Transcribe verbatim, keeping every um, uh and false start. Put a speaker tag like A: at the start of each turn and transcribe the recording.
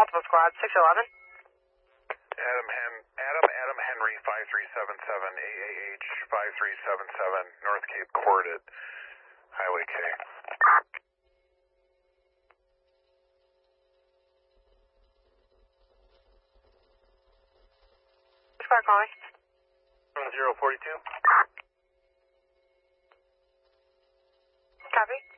A: multiple squad, six eleven.
B: Adam Hen, Adam, Adam Henry, five three seven seven, A A H, five three seven seven, North Cape Coordinate, Highway K.
A: Squad calling.
B: zero forty-two.
A: Copy.